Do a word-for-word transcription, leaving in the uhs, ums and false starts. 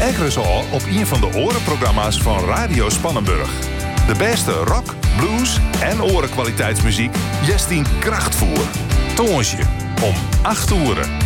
Ekkeres al op een van de orenprogramma's van Radio Spannenburg. De beste rock, blues en orenkwaliteitsmuziek. Jestien Krachtvoer. Tongersje om acht uur.